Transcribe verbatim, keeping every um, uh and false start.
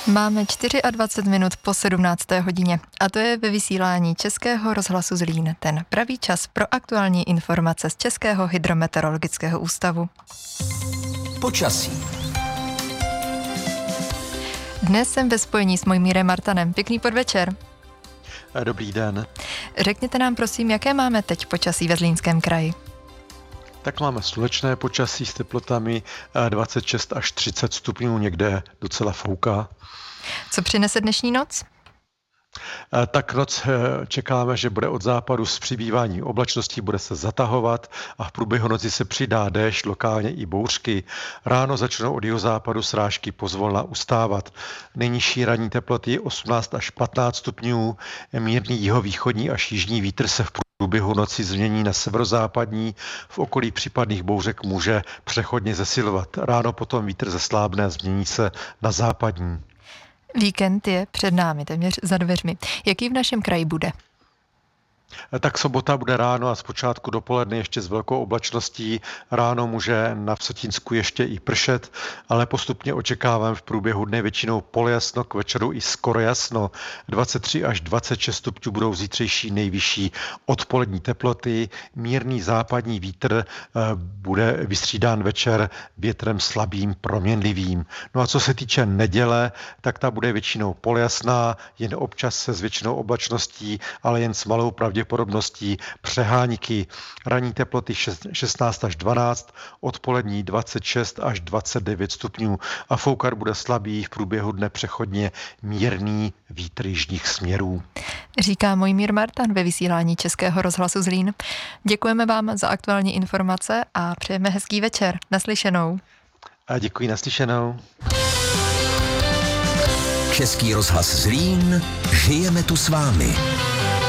Máme dvacet čtyři minut po sedmnácté hodině a to je ve vysílání Českého rozhlasu Zlín, ten pravý čas pro aktuální informace z Českého hydrometeorologického ústavu. Počasí. Dnes jsem ve spojení s Mojmírem Martanem. Pěkný podvečer. Dobrý den. Řekněte nám prosím, jaké máme teď počasí ve Zlínském kraji? Tak máme slunečné počasí s teplotami dvacet šest až třicet stupňů, někde docela fouká. Co přinese dnešní noc? Tak noc čekáme, že bude od západu s přibýváním oblačností, bude se zatahovat a v průběhu noci se přidá déšť, lokálně i bouřky. Ráno začnou od jihozápadu srážky pozvolna ustávat. Nejnižší ranní teploty osmnáct až patnáct stupňů, mírný jihovýchodní až jižní vítr se v průběhu noci změní na severozápadní, v okolí případných bouřek může přechodně zesilovat. Ráno potom vítr zeslábne a změní se na západní. Víkend je před námi, téměř za dveřmi. Jaký v našem kraji bude? Tak sobota bude ráno a zpočátku dopoledne ještě s velkou oblačností. Ráno může na Vsetínsku ještě i pršet, ale postupně očekávám v průběhu dne většinou polojasno, k večeru i skoro jasno. dvacet tři až dvacet šest stupňů budou zítřejší nejvyšší odpolední teploty. Mírný západní vítr bude vystřídán večer větrem slabým, proměnlivým. No a co se týče neděle, tak ta bude většinou polojasná, jen občas se s většinou oblačností, ale jen s malou pravděpodobností přehánky. Ranní teploty šestnáct až dvanáct, odpolední dvacet šest až dvacet devět stupňů a foukat bude slabý, v průběhu dne přechodně mírný vítr jižních směrů. Říká Mojmír Martan ve vysílání Českého rozhlasu Zlín. Děkujeme vám za aktuální informace a přejeme hezký večer. Naslyšenou. A děkuji, naslyšenou. Český rozhlas Zlín, žijeme tu s vámi.